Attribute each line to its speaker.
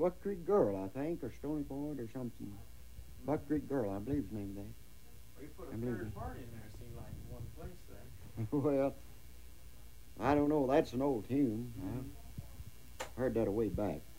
Speaker 1: Buck Creek Girl, I think, or Stony Point or something. Buck Creek Girl, I believe is the name of that.
Speaker 2: We put a third party in there, seemed like in one place there.
Speaker 1: Well, I don't know. That's an old tune. I heard that a way back.